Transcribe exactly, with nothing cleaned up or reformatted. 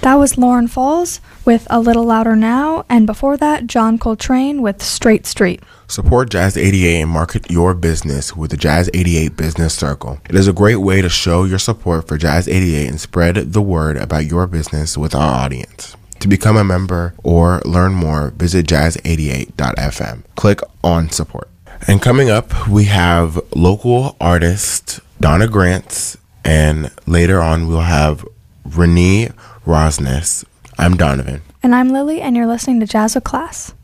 That was Lauren Falls with A Little Louder Now, and before that, John Coltrane with Straight Street. Support Jazz eighty-eight and market your business with the Jazz eighty-eight Business Circle. It is a great way to show your support for Jazz eighty-eight and spread the word about your business with our audience. To become a member or learn more, visit jazz eighty-eight dot f m. Click on support. And coming up, we have local artist Donna Grants, and later on we'll have Renee Rosnes. I'm Donovan. And I'm Lily, and you're listening to Jazz with Class.